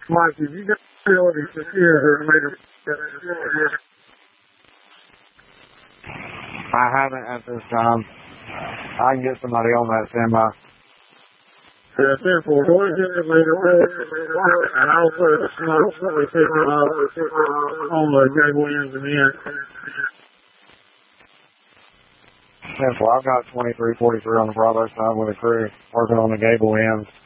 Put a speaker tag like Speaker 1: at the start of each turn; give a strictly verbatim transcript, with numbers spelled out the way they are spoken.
Speaker 1: Mike, if you got the ability to hear her later,
Speaker 2: I haven't at this time. I can get somebody on that standby.
Speaker 1: Yeah, ten four. Go ahead and get it later, and I'll put a smoke on the Gable ends and ends.
Speaker 2: ten four, I've got twenty-three forty-three on the Bravo side with a crew working on the Gable ends.